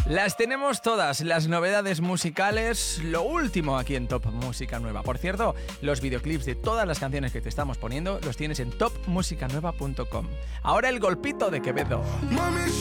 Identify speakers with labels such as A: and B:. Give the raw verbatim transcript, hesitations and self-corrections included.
A: Las tenemos todas, las novedades musicales, lo último aquí en Top Música Nueva. Por cierto, los videoclips de todas las canciones que te estamos poniendo los tienes en top musica nueva punto com. Ahora el golpito de Quevedo. Mami,